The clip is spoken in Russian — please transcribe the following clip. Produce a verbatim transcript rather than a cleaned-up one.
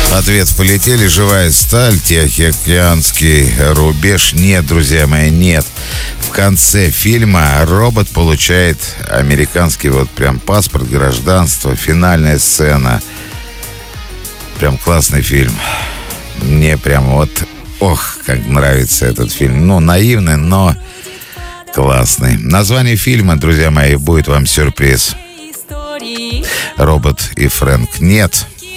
Ответ: полетели, живая сталь, Тихоокеанский рубеж. Нет, друзья мои, нет. В конце фильма робот получает американский вот прям паспорт, гражданство, финальная сцена. Прям классный фильм. Мне прям вот, ох, как нравится этот фильм. Ну, наивный, но классный. Название фильма, друзья мои, будет вам сюрприз. Робот и Фрэнк. Нет.